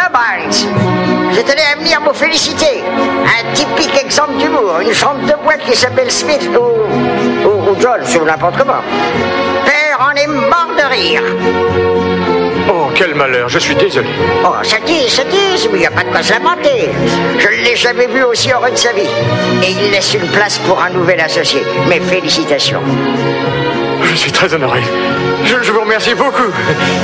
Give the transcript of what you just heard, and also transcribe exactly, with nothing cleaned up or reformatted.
Barnes. Je tenais à venir vous féliciter. Un typique exemple d'humour. Une chambre de boîte qui s'appelle Smith ou, ou, ou John, ou n'importe comment. Père en est mort de rire. Oh, quel malheur, je suis désolé. Oh, ça dit, ça dit, mais il n'y a pas de quoi se lamenter. Je ne l'ai jamais vu aussi heureux de sa vie. Et il laisse une place pour un nouvel associé. Mes félicitations. Je suis très honoré. Je, je vous remercie beaucoup.